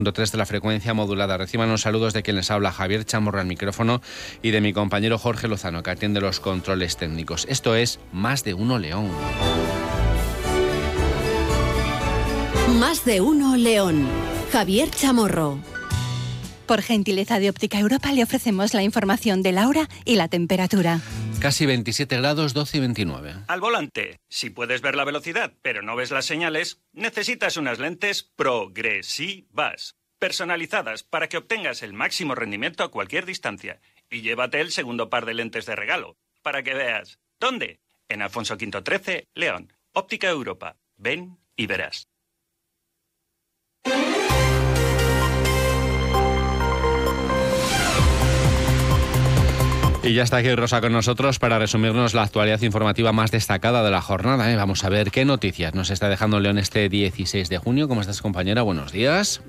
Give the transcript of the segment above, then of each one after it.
3 de la frecuencia modulada. Reciban los saludos de quien les habla, Javier Chamorro al micrófono, y de mi compañero Jorge Lozano, que atiende los controles técnicos. Esto es Más de Uno León. Más de Uno León. Javier Chamorro. Por gentileza de Óptica Europa le ofrecemos la información de la hora y la temperatura. Casi 27 grados, 12 y 29. Al volante, si puedes ver la velocidad pero no ves las señales, necesitas unas lentes progresivas, personalizadas para que obtengas el máximo rendimiento a cualquier distancia. Y llévate el segundo par de lentes de regalo, para que veas. ¿Dónde? En Alfonso V 13, León. Óptica Europa. Ven y verás. Y ya está aquí Rosa con nosotros para resumirnos la actualidad informativa más destacada de la jornada. Vamos a ver qué noticias nos está dejando León este 16 de junio. ¿Cómo estás, compañera? Buenos días.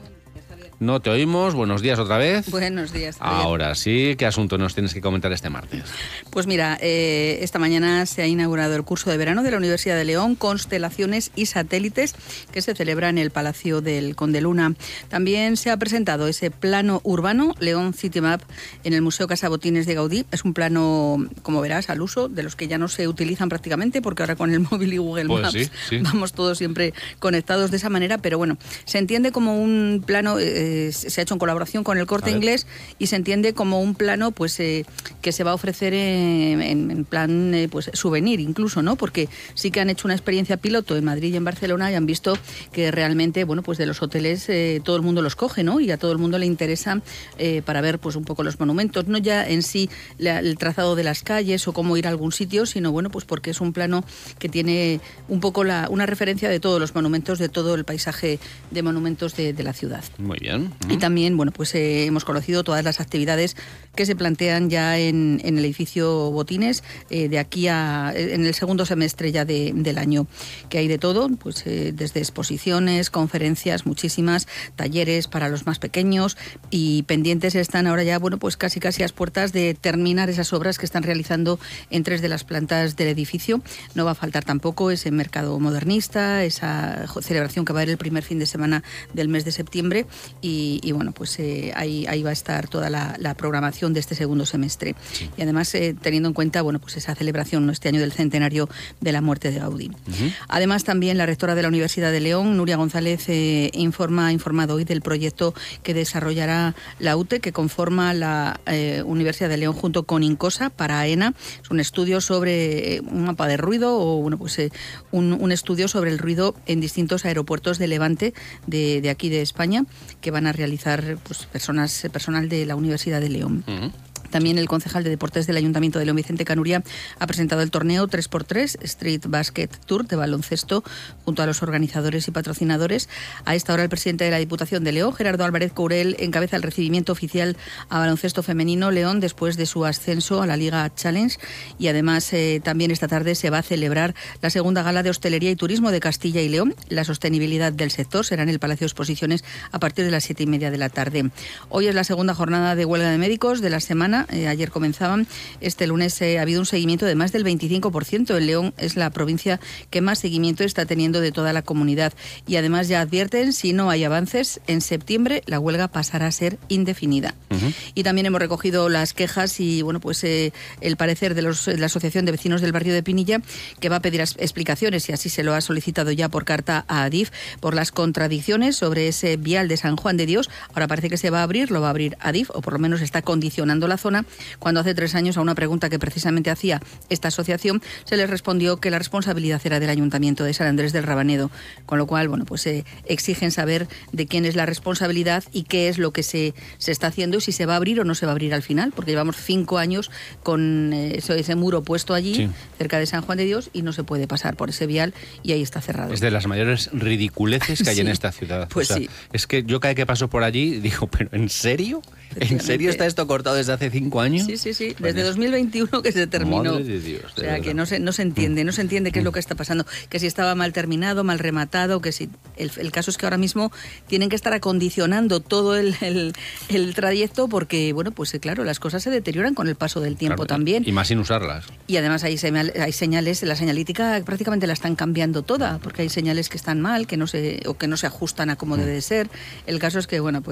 No te oímos. Buenos días otra vez. Buenos días. Javier. Ahora sí, ¿qué asunto nos tienes que comentar este martes? Pues mira, esta mañana se ha inaugurado el curso de verano de la Universidad de León, Constelaciones y Satélites, que se celebra en el Palacio del Conde Luna. También se ha presentado ese plano urbano, León City Map, en el Museo Casa Botines de Gaudí. Es un plano, como verás, al uso, de los que ya no se utilizan prácticamente, porque ahora con el móvil y Google Maps sí. vamos todos siempre conectados de esa manera, pero bueno, se entiende como un plano... se ha hecho en colaboración con el Corte Inglés y se entiende como un plano pues que se va a ofrecer en plan pues souvenir incluso, ¿no? Porque sí que han hecho una experiencia piloto en Madrid y en Barcelona y han visto que realmente, bueno, pues de los hoteles todo el mundo los coge, ¿no? Y a todo el mundo le interesa para ver pues un poco los monumentos, no ya en sí el trazado de las calles o cómo ir a algún sitio, sino bueno, pues porque es un plano que tiene un poco una referencia de todos los monumentos, de todo el paisaje de monumentos de la ciudad. Muy bien. Y también, bueno, pues hemos conocido todas las actividades que se plantean ya en el edificio Botines de aquí en el segundo semestre ya del año, que hay de todo, pues desde exposiciones, conferencias, muchísimas, talleres para los más pequeños, y pendientes están ahora ya, bueno, pues casi a las puertas de terminar esas obras que están realizando en 3 de las plantas del edificio. No va a faltar tampoco ese mercado modernista, esa celebración que va a haber el primer fin de semana del mes de septiembre, y bueno, pues ahí va a estar toda la programación de este segundo semestre. Sí. Y además teniendo en cuenta, bueno, pues esa celebración, ¿no?, este año del centenario de la muerte de Gaudí. Además también la rectora de la Universidad de León, Nuria González, ha informado hoy del proyecto que desarrollará la UTE, que conforma la Universidad de León junto con Incosa para AENA. Es un estudio sobre un mapa de ruido, o bueno, pues un estudio sobre el ruido en distintos aeropuertos de Levante de aquí de España, que van a realizar pues personal de la Universidad de León. También el concejal de Deportes del Ayuntamiento de León, Vicente Canuria, ha presentado el torneo 3x3 Street Basket Tour de baloncesto junto a los organizadores y patrocinadores. A esta hora el presidente de la Diputación de León, Gerardo Álvarez Courel, encabeza el recibimiento oficial a baloncesto femenino León después de su ascenso a la Liga Challenge, y además también esta tarde se va a celebrar la segunda gala de hostelería y turismo de Castilla y León. La sostenibilidad del sector será en el Palacio de Exposiciones a partir de las 7:30 de la tarde. Hoy es la segunda jornada de huelga de médicos de la semana. Ayer comenzaban. Este lunes ha habido un seguimiento de más del 25%. En León es la provincia que más seguimiento está teniendo de toda la comunidad. Y además ya advierten, si no hay avances, en septiembre la huelga pasará a ser indefinida. Y también hemos recogido las quejas y bueno, pues el parecer de la Asociación de Vecinos del Barrio de Pinilla, que va a pedir explicaciones, y así se lo ha solicitado ya por carta a Adif, por las contradicciones sobre ese vial de San Juan de Dios. Ahora parece que se va a abrir, lo va a abrir Adif, o por lo menos está condicionando la zona, cuando hace 3 años a una pregunta que precisamente hacía esta asociación se les respondió que la responsabilidad era del Ayuntamiento de San Andrés del Rabanedo, con lo cual, bueno, pues exigen saber de quién es la responsabilidad y qué es lo que se está haciendo, y si se va a abrir o no se va a abrir al final, porque llevamos 5 años con ese muro puesto allí, cerca de San Juan de Dios, y no se puede pasar por ese vial, y ahí está cerrado. Es de las mayores ridiculeces que hay en esta ciudad. Pues sí. Es que yo cada vez que paso por allí digo, ¿pero en serio? ¿En serio está esto cortado desde hace 5 años? Sí. Desde 2021 que se terminó. Madre de Dios, o sea, que no se entiende qué es lo que está pasando. Que si estaba mal terminado, mal rematado, que si... El caso es que ahora mismo tienen que estar acondicionando todo el trayecto porque, bueno, pues claro, las cosas se deterioran con el paso del tiempo también. Y más sin usarlas. Y además hay señales, la señalítica prácticamente la están cambiando toda, porque hay señales que están mal, que no se ajustan a como debe de ser. El caso es que, bueno, pues